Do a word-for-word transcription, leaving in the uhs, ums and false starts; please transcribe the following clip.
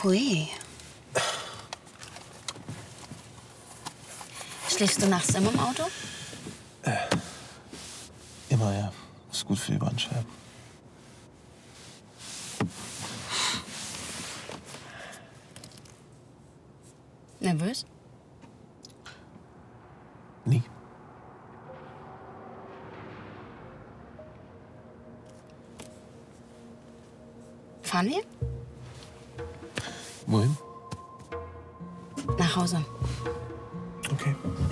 Hui. Schläfst du nachts immer im Auto? Äh, immer, ja. Ist gut für die Bandscheiben. Nervös? Nie. Fahren wir? Wohin? Nach Hause. Okay.